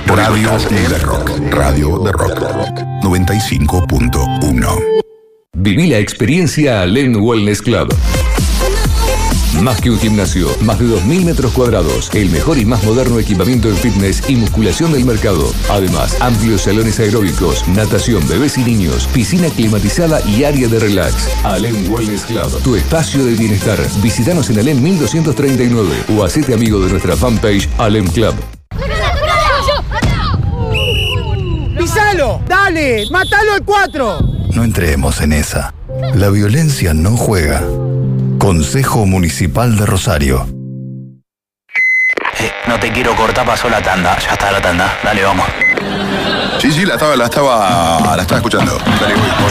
Radio de Rock. Radio de Rock. 95.1. Viví la experiencia Alem Wellness Club. Más que un gimnasio, más de 2.000 metros cuadrados, el mejor y más moderno equipamiento en fitness y musculación del mercado. Además, amplios salones aeróbicos, natación, bebés y niños, piscina climatizada y área de relax. Alem Wellness Club, tu espacio de bienestar. Visítanos en Alem 1239 o hacete amigo de nuestra fanpage Alem Club. ¡Pisalo! ¡Dale! ¡Mátalo al 4! No entremos en esa. La violencia no juega. Consejo Municipal de Rosario. No te quiero cortar, pasó la tanda. Ya está la tanda. Dale, vamos. Sí, la estaba escuchando. Dale, voy.